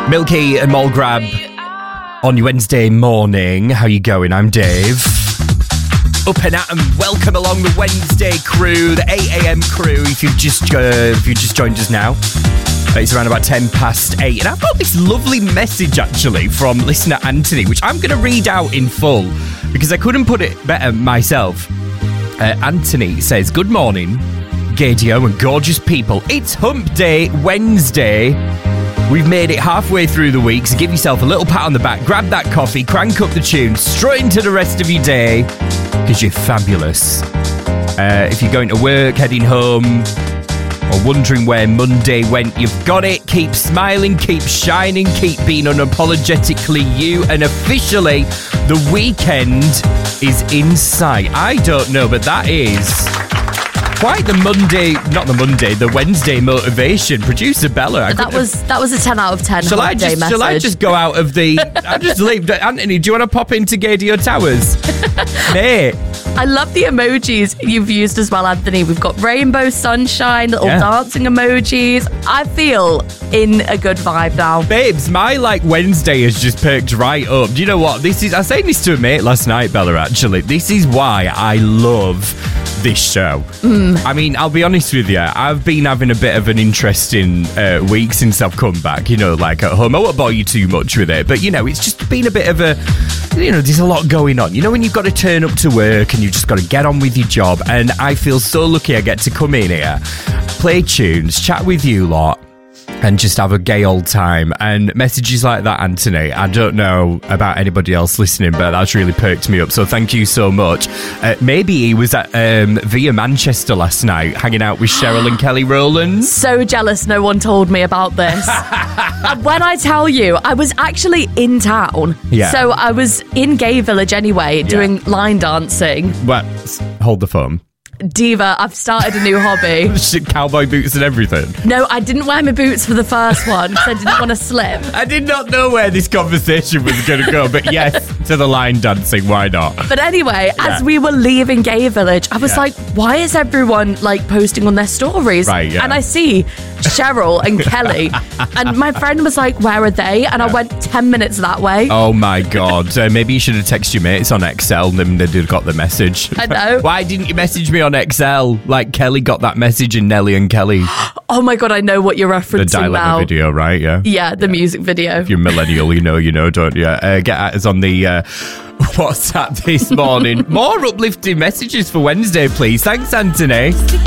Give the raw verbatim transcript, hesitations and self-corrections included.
Milky and Mulgrab on your Wednesday morning. How you going? I'm Dave. Up and at 'em. Welcome along the Wednesday crew, the eight a.m. crew. If you've just uh, if you just joined us now, it's around about ten past eight, and I've got this lovely message actually from listener Anthony, which I'm going to read out in full because I couldn't put it better myself. Uh, Anthony says, "Good morning, Gadio and gorgeous people. It's Hump Day Wednesday. We've made it halfway through the week, so give yourself a little pat on the back, grab that coffee, crank up the tune, straight into the rest of your day, because you're fabulous. Uh, if you're going to work, heading home, or wondering where Monday went, you've got it. Keep smiling, keep shining, keep being unapologetically you, and officially, the weekend is in sight." I don't know, but that is quite the Monday, not the Monday, the Wednesday motivation. Producer Bella. I that was that was a ten out of ten. Shall I just message. Shall I just go out of the? I'll just leave. Anthony, do you want to pop into Gadio Towers, mate? I love the emojis you've used as well, Anthony. We've got rainbow, sunshine, little Yeah. dancing emojis. I feel in a good vibe now. Babes, my like Wednesday has just perked right up. Do you know what? This is I was saying this to a mate last night, Bella, actually. This is why I love this show. Mm. I mean, I'll be honest with you, I've been having a bit of an interesting uh, week since I've come back, you know, like at home. I won't bore you too much with it, but you know, it's just been a bit of a, you know, there's a lot going on. You know, when you've got to turn up to work and you've just got to get on with your job, and I feel so lucky I get to come in here, play tunes, chat with you lot, and just have a gay old time. And messages like that, Anthony, I don't know about anybody else listening, but that's really perked me up. So thank you so much. Uh, maybe he was at um, Via Manchester last night, hanging out with Cheryl and Kelly Rowland. So jealous no one told me about this. And when I tell you, I was actually in town. Yeah. So I was in Gay Village anyway, doing line dancing. Well, hold the phone. Diva, I've started a new hobby. Cowboy boots and everything. No, I didn't wear my boots for the first one because I didn't want to slip. I did not know where this conversation was going to go, but yes, to the line dancing, why not? But anyway, Yeah. as we were leaving Gay Village, I was Yeah. like, why is everyone like posting on their stories? Right, yeah. And I see Cheryl and Kelly, and my friend was like, where are they? And I went ten minutes that way. Oh my God. Uh, maybe you should have texted your mates on X L and then they'd have got the message. I know. Why didn't you message me on X L? Like Kelly got that message in Nelly and Kelly. Oh my God, I know what you're referencing The dilemma now. video, right? Yeah. Yeah, the music video. If you're millennial, you know, you know, don't you? Uh, get at us on the uh, WhatsApp this morning. More uplifting messages for Wednesday, please. Thanks, Anthony.